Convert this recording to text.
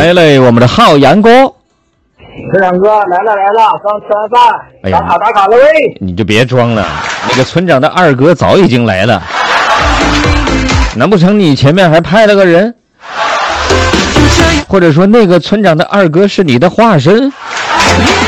喂嘞，我们的浩洋哥。 村长哥来了，刚吃完饭， 哎呀， 打卡了喂！ 你就别装了，那个村长的二哥早已经来了，难不成你前面还派了个人？或者说那个村长的二哥是你的化身？